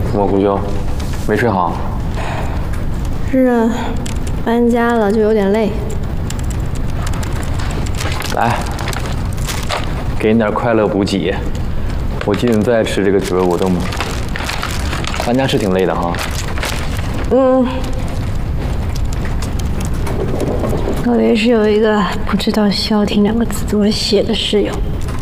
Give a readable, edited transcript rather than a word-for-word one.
蘑菇兄，没睡好？ 是啊，搬家了就有点累。 来，给你点快乐补给。我记得你最爱吃这个植物果冻吗？搬家是挺累的哈。 特别是有一个不知道“消停”2个字怎么写的室友。